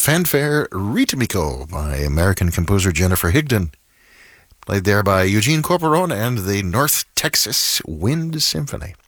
Fanfare Ritmico by American composer Jennifer Higdon, played there by Eugene Corporon and the North Texas Wind Symphony.